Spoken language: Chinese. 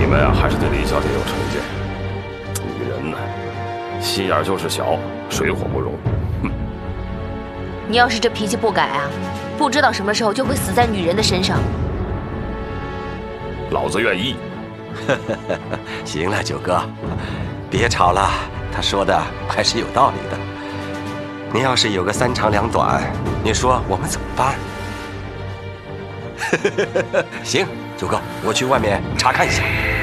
们啊，还是对李小姐有成见。女人呢，心眼就是小，水火不容。哼！ 你要是这脾气不改啊，不知道什么时候就会死在女人的身上。 老子愿意。 行了，九哥，别吵了。他说的还是有道理的。你要是有个3长2短，你说我们怎么办？行，九哥，我去外面查看一下。